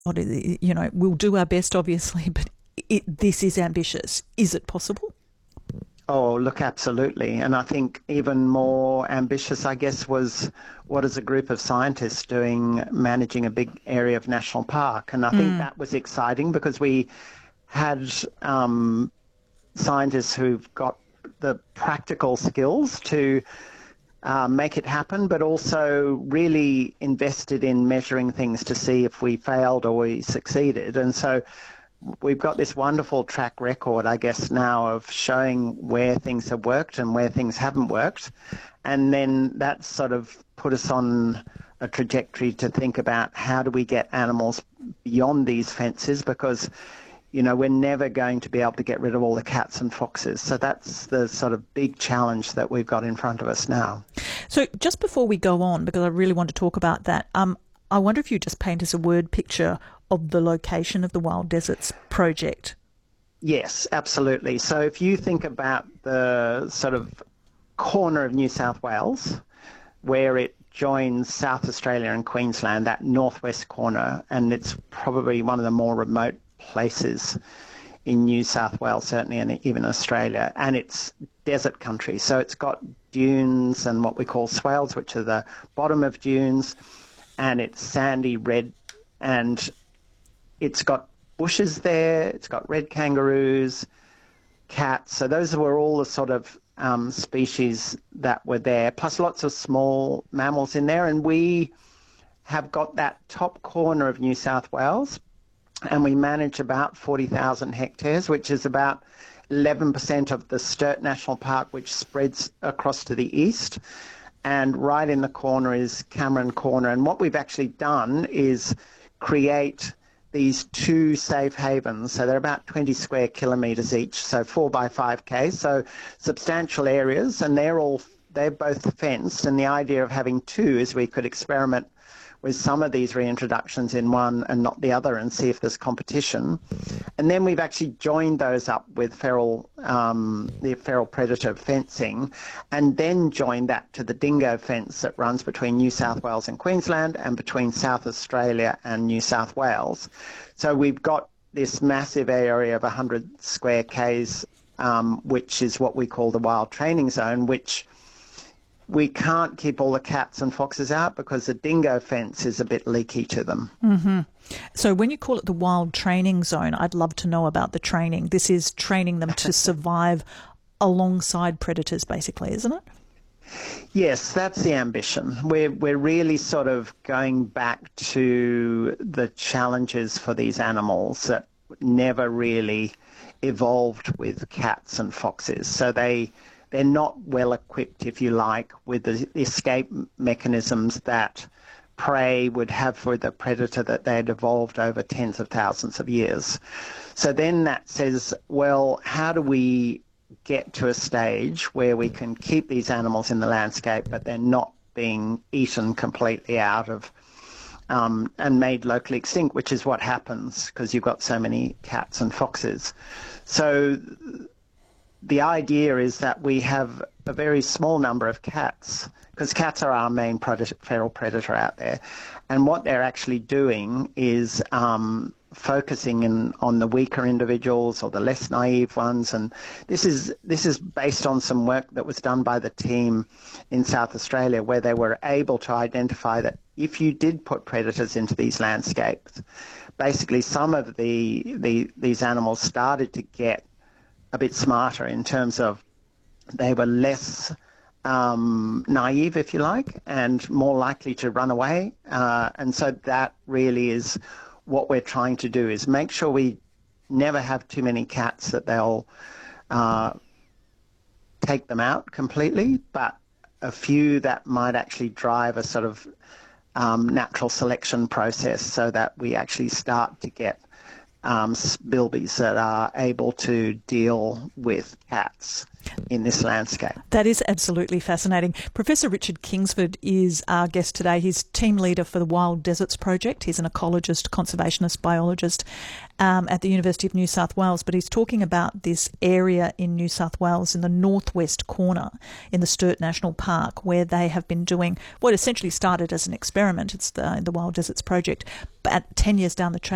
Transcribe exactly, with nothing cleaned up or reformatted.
what is it, you know, we'll do our best, obviously, but it, this is ambitious. Is it possible? Oh, look, absolutely. And I think even more ambitious, I guess, was what is a group of scientists doing managing a big area of national park. And I think Mm. that was exciting because we had um, scientists who've got the practical skills to uh, make it happen, but also really invested in measuring things to see if we failed or we succeeded. And so we've got this wonderful track record, I guess, now of showing where things have worked and where things haven't worked. And then that's sort of put us on a trajectory to think about how do we get animals beyond these fences, because, you know, we're never going to be able to get rid of all the cats and foxes. So that's the sort of big challenge that we've got in front of us now. So just before we go on, because I really want to talk about that, um, I wonder if you just paint us a word picture of the location of the Wild Deserts project. Yes, absolutely. So if you think about the sort of corner of New South Wales, where it joins South Australia and Queensland, that northwest corner, and it's probably one of the more remote places in New South Wales, certainly, and even Australia, and it's desert country. So it's got dunes and what we call swales, which are the bottom of dunes, and it's sandy red, and it's got bushes there, it's got red kangaroos, cats. So those were all the sort of um, species that were there, plus lots of small mammals in there. And we have got that top corner of New South Wales, and we manage about forty thousand hectares, which is about eleven percent of the Sturt National Park, which spreads across to the east. And right in the corner is Cameron Corner. And what we've actually done is create these two safe havens. So they're about twenty square kilometres each, so four by five K, so substantial areas, and they're all, they're both fenced. And the idea of having two is we could experiment with some of these reintroductions in one and not the other and see if there's competition. And then we've actually joined those up with feral, um, the feral predator fencing, and then joined that to the dingo fence that runs between New South Wales and Queensland and between South Australia and New South Wales. So we've got this massive area of one hundred square Ks, um, which is what we call the wild training zone, which we can't keep all the cats and foxes out because the dingo fence is a bit leaky to them. Mm-hmm. So when you call it the wild training zone, I'd love to know about the training. This is training them to survive alongside predators, basically, isn't it? Yes, that's the ambition. We're, we're really sort of going back to the challenges for these animals that never really evolved with cats and foxes. So they... They're not well equipped, if you like, with the escape mechanisms that prey would have for the predator that they had evolved over tens of thousands of years. So then that says, well, how do we get to a stage where we can keep these animals in the landscape, but they're not being eaten completely out of um, and made locally extinct, which is what happens because you've got so many cats and foxes. So the idea is that we have a very small number of cats, because cats are our main predator, feral predator out there. And what they're actually doing is um, focusing in, on the weaker individuals or the less naive ones. And this is, this is based on some work that was done by the team in South Australia, where they were able to identify that if you did put predators into these landscapes, basically some of the, the these animals started to get a bit smarter in terms of they were less um, naive, if you like, and more likely to run away. Uh, and so that really is what we're trying to do, is make sure we never have too many cats that they'll uh, take them out completely, but a few that might actually drive a sort of um, natural selection process so that we actually start to get Um, bilbies that are able to deal with cats in this landscape. That is absolutely fascinating. Professor Richard Kingsford is our guest today. He's team leader for the Wild Deserts Project. He's an ecologist, conservationist, biologist um, at the University of New South Wales, but he's talking about this area in New South Wales in the northwest corner in the Sturt National Park, where they have been doing what essentially started as an experiment. It's the, the Wild Deserts Project, but ten years down the track,